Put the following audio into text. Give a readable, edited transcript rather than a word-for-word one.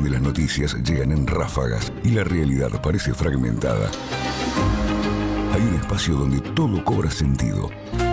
donde las noticias llegan en ráfagas y la realidad parece fragmentada, hay un espacio donde todo cobra sentido.